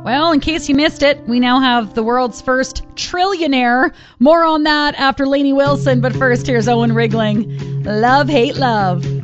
Well, in case you missed it, we now have the world's first trillionaire. More on that after Lainey Wilson, but first, here's Owen Rigling. Love, Hate, Love.